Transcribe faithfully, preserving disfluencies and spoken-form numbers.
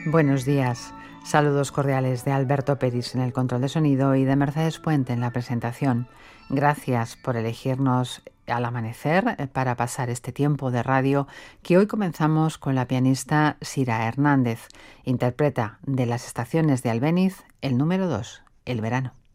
Buenos días. Saludos cordiales de Alberto Peris en el control de sonido y de Mercedes Puente en la presentación. Gracias por elegirnos al amanecer para pasar este tiempo de radio que hoy comenzamos con la pianista Sira Hernández. Interpreta de las estaciones de Albéniz el número dos, El verano.